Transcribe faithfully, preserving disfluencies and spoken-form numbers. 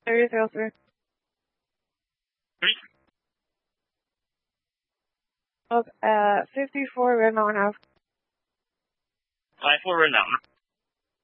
thirty zero three. Three. Okay, uh, fifty-four Red Mountain Ave. Five four right now.